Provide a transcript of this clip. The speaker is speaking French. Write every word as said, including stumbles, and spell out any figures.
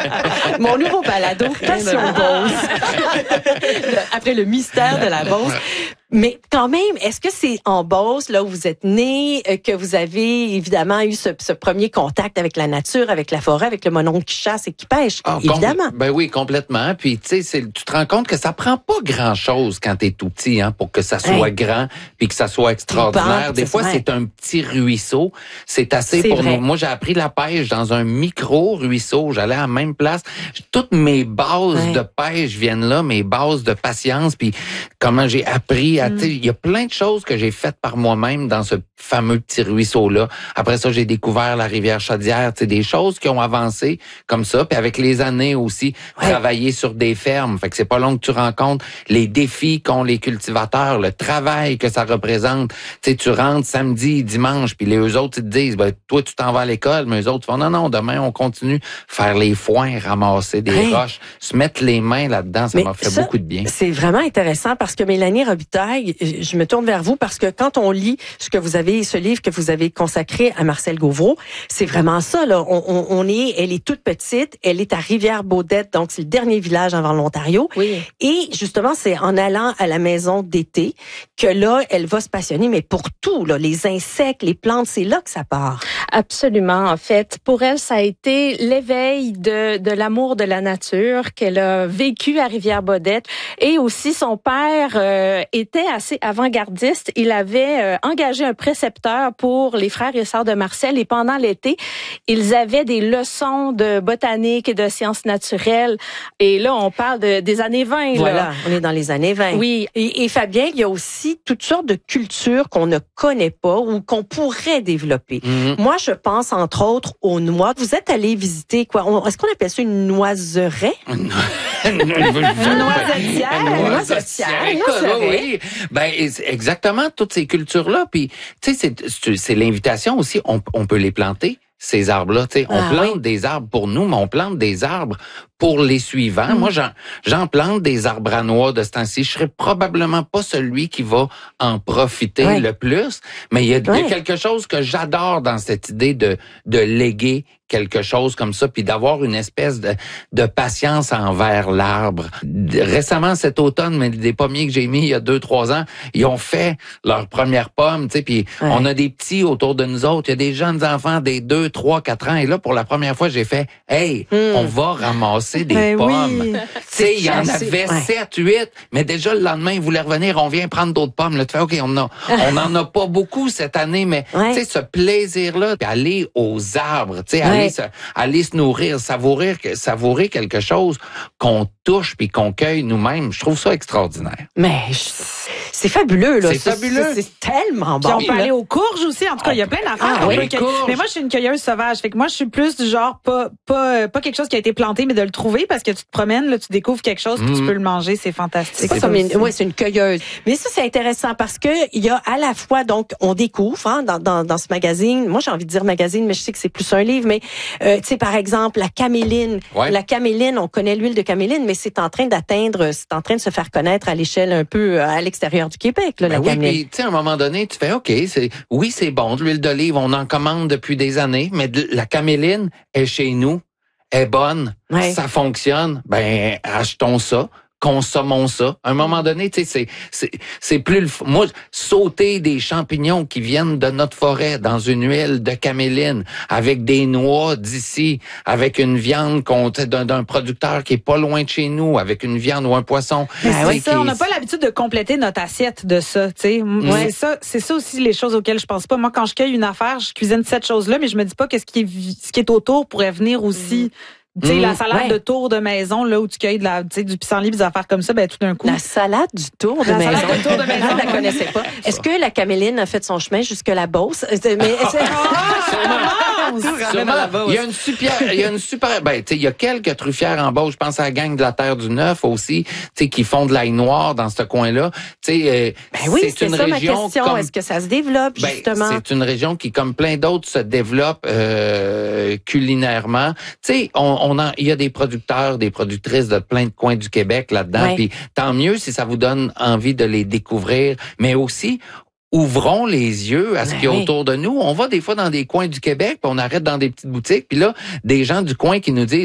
Mon nouveau balado, Passion Beauce. Après le mystère de la Beauce. Mais quand même, est-ce que c'est en Beauce, là où vous êtes né, que vous avez évidemment eu ce, ce premier contact avec la nature, avec la forêt, avec le mononcle qui chasse et qui pêche, ah, évidemment? Ben oui, complètement. Puis tu sais, tu te rends compte que ça prend pas grand-chose quand t'es tout petit, hein, pour que ça soit hey. grand, puis que ça soit extraordinaire. Des fois, c'est un petit ruisseau. C'est assez c'est pour vrai. nous. Moi, j'ai appris la pêche dans un micro-ruisseau. J'allais à la même place. Toutes mes bases ouais. de pêche viennent là, mes bases de patience, puis comment j'ai appris à... Il y a plein de choses que j'ai faites par moi-même dans ce fameux petit ruisseau-là. Après ça, j'ai découvert la rivière Chaudière, des choses qui ont avancé comme ça. Puis avec les années aussi, ouais. travailler sur des fermes. Fait que c'est pas long que tu rencontres les défis qu'ont les cultivateurs, le travail que ça représente. T'sais, tu rentres samedi, dimanche, puis les eux autres, ils te disent, ben, toi, tu t'en vas à l'école, mais eux autres font, non, non, demain, on continue faire les foins, ramasser des hey. roches, se mettre les mains là-dedans. Ça mais m'a fait ça, beaucoup de bien. C'est vraiment intéressant parce que Mélanie Robitaille, je me tourne vers vous parce que quand on lit ce que vous avez, ce livre que vous avez consacré à Marcel Gauvreau, c'est vraiment ça, là. On, on, on est, elle est toute petite, elle est à Rivière-Baudette, donc c'est le dernier village avant l'Ontario. Oui. Et justement, c'est en allant à la maison d'été que là, elle va se passionner, mais pour tout, là, les insectes, les plantes, c'est là que ça part. Absolument, en fait. Pour elle, ça a été l'éveil de, de l'amour de la nature qu'elle a vécu à Rivière-Baudette. Et aussi, son père euh, était assez avant-gardiste. Il avait euh, engagé un précepteur pour les frères et sœurs de Marcel. Et pendant l'été, ils avaient des leçons de botanique et de sciences naturelles. Et là, on parle de, des années vingt. Voilà, là. on est dans les années vingt. Oui. Et, et Fabien, il y a aussi toutes sortes de cultures qu'on ne connaît pas ou qu'on pourrait développer. Mm-hmm. Moi, je pense entre autres aux noix. Vous êtes allé visiter quoi? On, est-ce qu'on appelle ça une noiseraie? Une noisetière. Une noisetière. Oui, ben exactement toutes ces cultures-là. Puis, tu sais, c'est, c'est l'invitation aussi. On, on peut les planter. Ces arbres-là, tu sais, on ah, plante oui. des arbres pour nous, mais on plante des arbres pour les suivants. Mmh. Moi, j'en, j'en plante des arbres à noix de ce temps-ci. Je serais probablement pas celui qui va en profiter oui. le plus, mais il y, a, oui. il y a quelque chose que j'adore dans cette idée de, de léguer quelque chose comme ça, puis d'avoir une espèce de, de patience envers l'arbre. Récemment, cet automne, mais des pommiers que j'ai mis il y a deux, trois ans, ils ont fait leurs premières pommes, tu sais, puis ouais. on a des petits autour de nous autres. Il y a des jeunes enfants, des deux, trois, quatre ans, et là, pour la première fois, j'ai fait, hey, mm. on va ramasser des ben pommes. Oui. Tu sais, il y en avait ouais. sept, huit, mais déjà le lendemain, ils voulaient revenir, on vient prendre d'autres pommes. Là, tu fais, OK, on a, on en a pas beaucoup cette année, mais ouais. tu sais, ce plaisir-là, aller aux arbres, tu sais, ouais. aller, se, aller se nourrir, savourer, savourer quelque chose qu'on touche puis qu'on cueille nous-mêmes, je trouve ça extraordinaire. Mais c'est fabuleux, là. C'est, c'est fabuleux. C'est, c'est tellement bon. Puis on peut aller aux courges aussi. En tout cas, il y a plein d'affaires. Ah, oui, cueille... Mais moi, je suis une cueilleuse sauvage. Fait que moi, je suis plus du genre, pas, pas, pas quelque chose qui a été planté, mais de le trouver parce que tu te promènes, là, tu découvres quelque chose, puis mmh. tu peux le manger. C'est fantastique. C'est pas comme une, ouais, c'est une cueilleuse. Mais ça, c'est intéressant parce que il y a à la fois, donc, on découvre, hein, dans, dans, dans ce magazine. Moi, j'ai envie de dire magazine, mais je sais que c'est plus un livre, mais, euh, tu sais, par exemple, la caméline. Ouais. La caméline, on connaît l'huile de caméline, mais c'est en train d'atteindre, c'est en train de se faire connaître à l'échelle un peu à l'extérieur du Québec, là, ben la oui, caméline. Puis, tu sais, à un moment donné, tu fais, OK, c'est, oui, c'est bon, de l'huile d'olive, on en commande depuis des années, mais de, la caméline est chez nous, est bonne, ouais. ça fonctionne, ben, achetons ça. Consommons ça. À un moment donné, tu sais, c'est, c'est, c'est plus le, moi, sauter des champignons qui viennent de notre forêt dans une huile de caméline, avec des noix d'ici, avec une viande qu'on, d'un, d'un producteur qui est pas loin de chez nous, avec une viande ou un poisson. Ben c'est ça, qui... on n'a pas l'habitude de compléter notre assiette de ça, tu sais. Mm. C'est ça, c'est ça aussi les choses auxquelles je pense pas. Moi, quand je cueille une affaire, je cuisine cette chose-là, mais je me dis pas que ce qui est, ce qui est autour pourrait venir aussi. Mm. Tu sais, mmh, la salade ouais. de tour de maison, là, où tu cueilles de la, tu sais, du pissenlit, des affaires comme ça, ben, tout d'un coup. La salade du tour de la maison. La salade du tour de maison. Je la connaissais pas. Est-ce que la caméline a fait son chemin jusque la Beauce? Mais, il y a une super, il y a une super, ben, tu sais, il y a quelques truffières en Beauce. Je pense à la gang de la Terre du Neuf aussi, tu sais, qui font de l'ail noir dans ce coin-là. Tu sais, euh, ben oui, c'est une ça région ma question. Comme, est-ce que ça se développe, ben, justement? C'est une région qui, comme plein d'autres, se développe, euh, culinairement. Tu sais, on, on en, il y a des producteurs, des productrices de plein de coins du Québec là-dedans. Puis tant mieux si ça vous donne envie de les découvrir, mais aussi ouvrons les yeux à ce ben qu'il y a oui. autour de nous. On va des fois dans des coins du Québec, puis on arrête dans des petites boutiques, puis là, des gens du coin qui nous disent